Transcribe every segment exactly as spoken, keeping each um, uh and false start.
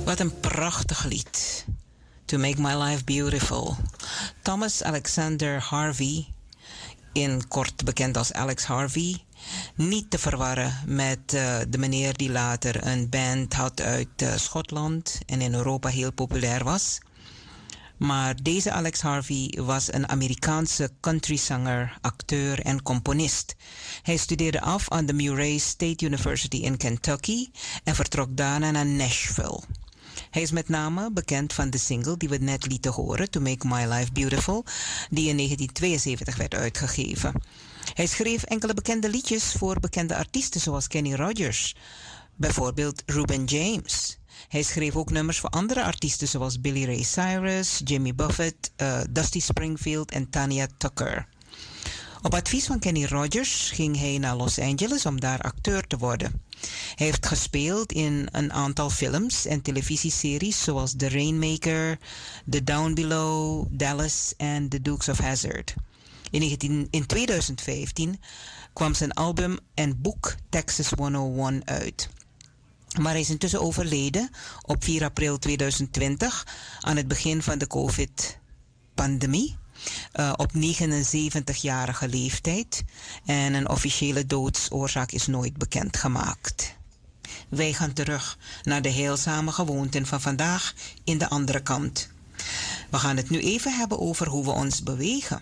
Wat een prachtig lied. To Make My Life Beautiful. Thomas Alexander Harvey, in kort bekend als Alex Harvey. Niet te verwarren met uh, de meneer die later een band had uit uh, Schotland en in Europa heel populair was. Maar deze Alex Harvey was een Amerikaanse countryzanger, acteur en componist. Hij studeerde af aan de Murray State University in Kentucky en vertrok daarna naar Nashville. Hij is met name bekend van de single die we net lieten horen, To Make My Life Beautiful, die in negentien tweeënzeventig werd uitgegeven. Hij schreef enkele bekende liedjes voor bekende artiesten zoals Kenny Rogers, bijvoorbeeld Reuben James. Hij schreef ook nummers voor andere artiesten zoals Billy Ray Cyrus, Jimmy Buffett, uh, Dusty Springfield en Tanya Tucker. Op advies van Kenny Rogers ging hij naar Los Angeles om daar acteur te worden. Hij heeft gespeeld in een aantal films en televisieseries zoals The Rainmaker, The Down Below, Dallas en The Dukes of Hazzard. In, negentien, in tweeduizend vijftien kwam zijn album en boek Texas honderdéén uit. Maar hij is intussen overleden op vier april tweeduizend twintig aan het begin van de COVID-pandemie. Uh, op negenenzeventigjarige leeftijd. En een officiële doodsoorzaak is nooit bekendgemaakt. Wij gaan terug naar de heilzame gewoonten van vandaag in de andere kant. We gaan het nu even hebben over hoe we ons bewegen.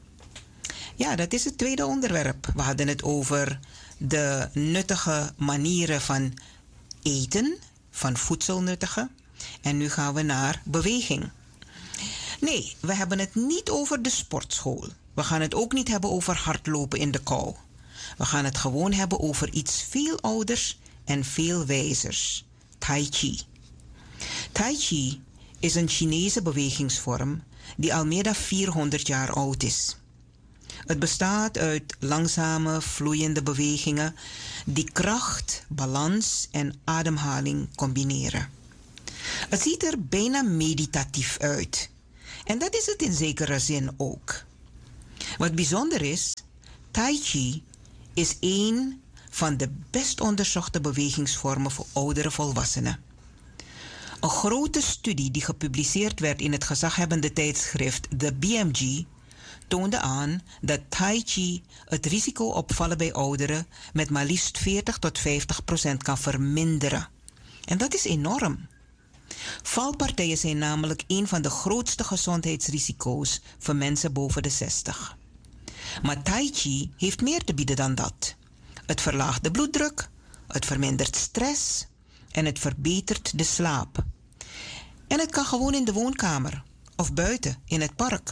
Ja, dat is het tweede onderwerp. We hadden het over de nuttige manieren van eten, van voedselnuttige. En nu gaan we naar beweging. Nee, we hebben het niet over de sportschool. We gaan het ook niet hebben over hardlopen in de kou. We gaan het gewoon hebben over iets veel ouders en veel wijzers. Tai Chi. Tai Chi is een Chinese bewegingsvorm die al meer dan vierhonderd jaar oud is. Het bestaat uit langzame, vloeiende bewegingen die kracht, balans en ademhaling combineren. Het ziet er bijna meditatief uit. En dat is het in zekere zin ook. Wat bijzonder is, Tai Chi is één van de best onderzochte bewegingsvormen voor oudere volwassenen. Een grote studie die gepubliceerd werd in het gezaghebbende tijdschrift The B M G toonde aan dat Tai Chi het risico op vallen bij ouderen met maar liefst veertig tot vijftig procent kan verminderen. En dat is enorm. Valpartijen zijn namelijk een van de grootste gezondheidsrisico's voor mensen boven de zestig. Maar Tai Chi heeft meer te bieden dan dat. Het verlaagt de bloeddruk, het vermindert stress en het verbetert de slaap. En het kan gewoon in de woonkamer of buiten in het park.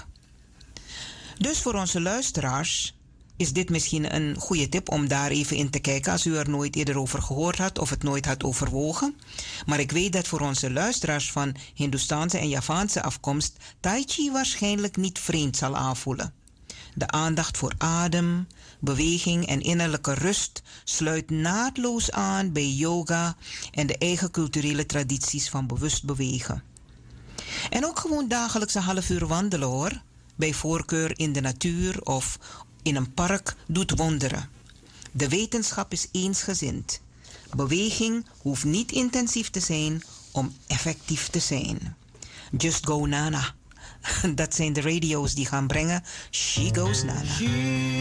Dus voor onze luisteraars is dit misschien een goede tip om daar even in te kijken als u er nooit eerder over gehoord had of het nooit had overwogen. Maar ik weet dat voor onze luisteraars van Hindoestaanse en Javaanse afkomst Tai Chi waarschijnlijk niet vreemd zal aanvoelen. De aandacht voor adem, beweging en innerlijke rust sluit naadloos aan bij yoga en de eigen culturele tradities van bewust bewegen. En ook gewoon dagelijks een half uur wandelen hoor, bij voorkeur in de natuur of in een park doet wonderen. De wetenschap is eensgezind. Beweging hoeft niet intensief te zijn om effectief te zijn. Just go Nana. Dat zijn de radio's die gaan brengen She Goes Nana.